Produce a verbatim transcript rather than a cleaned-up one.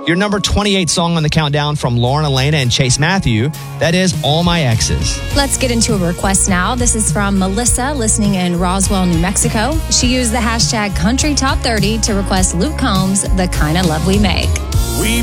Your number twenty-eight song on the countdown from Lauren Elena and Chase Matthew. That is All My Exes. Let's get into a request now. This is from Melissa, listening in Roswell, New Mexico. She used the hashtag Country Top thirty to request Luke Combs' The Kind of Love We Make. We